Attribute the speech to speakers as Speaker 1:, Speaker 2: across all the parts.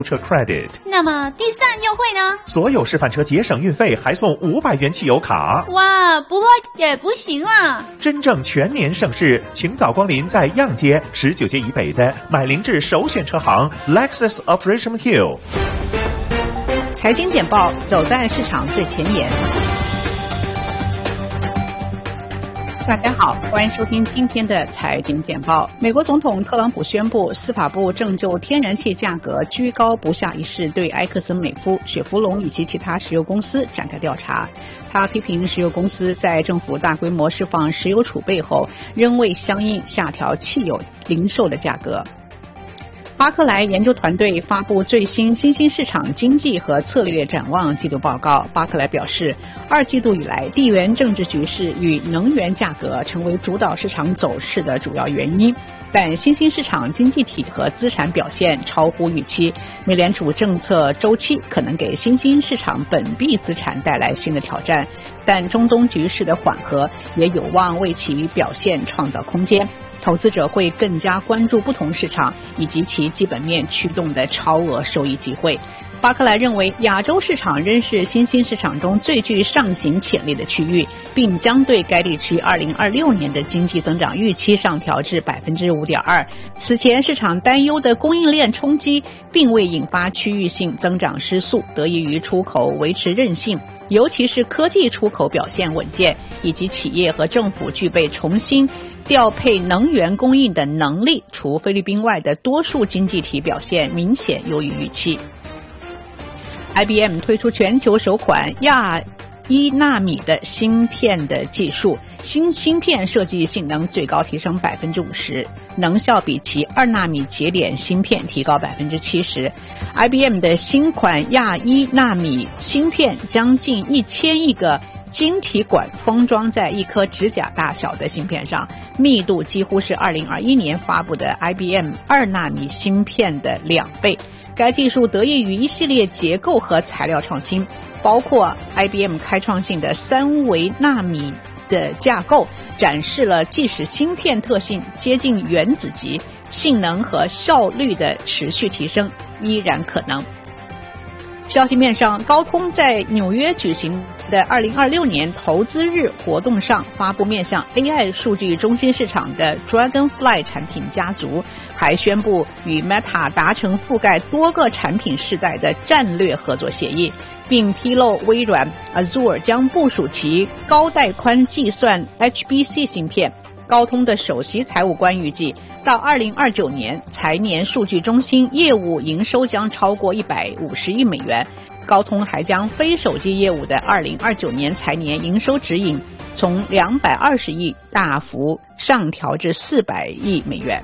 Speaker 1: 车 credit。
Speaker 2: 那么第3优惠呢？
Speaker 1: 所有示范车节省运费，还送500元汽油卡。
Speaker 2: 哇，不过也不行啊！
Speaker 1: 真正全年盛世，请早光临在样街19街以北的买凌志首选车行 Lexus of Richmond Hill。
Speaker 3: 财经简报，走在市场最前沿。大家好，欢迎收听今天的财经简报。美国总统特朗普宣布，司法部正就天然气价格居高不下一事对埃克森美孚、雪佛龙以及其他石油公司展开调查。他批评石油公司在政府大规模释放石油储备后，仍未相应下调汽油零售的价格。巴克莱研究团队发布最新新兴市场经济和策略展望季度报告。巴克莱表示，2季度以来，地缘政治局势与能源价格成为主导市场走势的主要原因，但新兴市场经济体和资产表现超乎预期。美联储政策周期可能给新兴市场本币资产带来新的挑战，但中东局势的缓和也有望为其表现创造空间。投资者会更加关注不同市场以及其基本面驱动的超额收益机会。巴克莱认为，亚洲市场仍是新兴市场中最具上行潜力的区域，并将对该地区2026年的经济增长预期上调至 5.2%。此前市场担忧的供应链冲击并未引发区域性增长失速，得益于出口维持韧性，尤其是科技出口表现稳健，以及企业和政府具备重新调配能源供应的能力，除菲律宾外的多数经济体表现明显优于预期。IBM 推出全球首款亚1纳米的芯片的技术，新芯片设计性能最高提升 50%， 能效比其2纳米节点芯片提高 70%。 IBM 的新款亚1纳米芯片将近1000亿个晶体管封装在一颗指甲大小的芯片上，密度几乎是2021年发布的 IBM 2纳米芯片的2倍。该技术得益于一系列结构和材料创新，包括 IBM 开创性的3维纳米的架构，展示了即使芯片特性接近原子级，性能和效率的持续提升依然可能。消息面上，高通在纽约举行的2026年投资日活动上发布面向 AI 数据中心市场的 Dragonfly 产品家族，还宣布与 Meta 达成覆盖多个产品世代的战略合作协议，并披露微软 Azure 将部署其高带宽计算 HPC 芯片。高通的首席财务官预计，到2029年，财年数据中心业务营收将超过150亿美元。高通还将非手机业务的2029年财年营收指引从220亿大幅上调至400亿美元。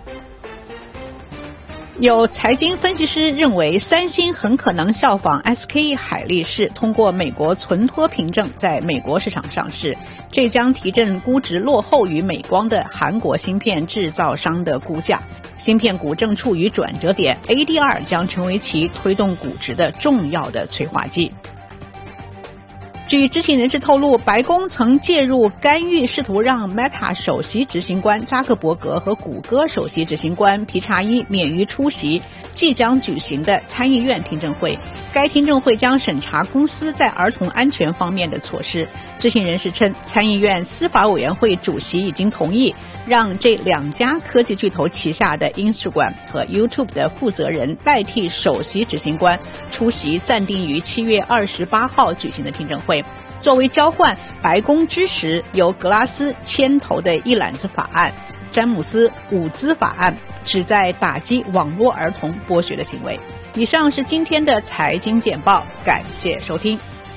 Speaker 3: 有财经分析师认为，三星很可能效仿 SK 海力士，通过美国存托凭证在美国市场上市，这将提振估值落后于美光的韩国芯片制造商的估价。芯片股正处于转折点， ADR 将成为其推动股值的重要的催化剂。据知情人士透露，白宫曾介入干预，试图让 Meta 首席执行官扎克伯格和谷歌首席执行官皮查伊免于出席即将举行的参议院听证会。该听证会将审查公司在儿童安全方面的措施。知情人士称，参议院司法委员会主席已经同意让这2家科技巨头旗下的 Instagram 和 YouTube 的负责人代替首席执行官出席暂定于7月28号举行的听证会。作为交换，白宫支持由格拉斯牵头的一揽子法案——詹姆斯伍兹法案，旨在打击网络儿童剥削的行为。以上是今天的财经简报，感谢收听。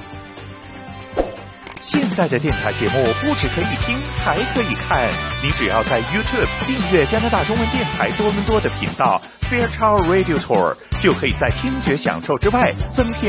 Speaker 1: 现在的电台节目不只可以听，还可以看。你只要在 YouTube 订阅加拿大中文电台多伦多的频道 Fairchild Radio Tour， 就可以在听觉享受之外增添